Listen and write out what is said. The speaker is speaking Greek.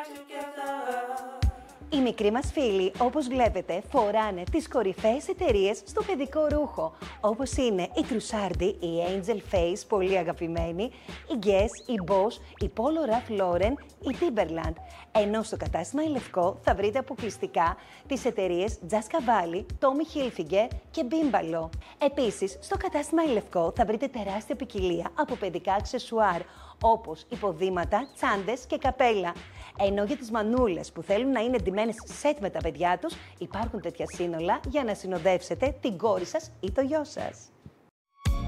Οι μικροί μας φίλοι, όπως βλέπετε, φοράνε τις κορυφαίες εταιρείες στο παιδικό ρούχο, όπως είναι η Trussardi, η Angel Face, πολύ αγαπημένη, η Guess, η Boss, η Polo Ralph Lauren, η Timberland. Ενώ στο κατάστημα Η Λευκό θα βρείτε αποκλειστικά τις εταιρείες Just Cavalli, Tommy Hilfiger και Bimballo. Επίσης, στο κατάστημα Η Λευκό θα βρείτε τεράστια ποικιλία από παιδικά αξεσουάρ, όπως υποδήματα, τσάντες και καπέλα. Ενώ για τις μανούλες που θέλουν να είναι ντυμένες σετ με τα παιδιά τους, υπάρχουν τέτοια σύνολα για να συνοδεύσετε την κόρη σας ή το γιο σας.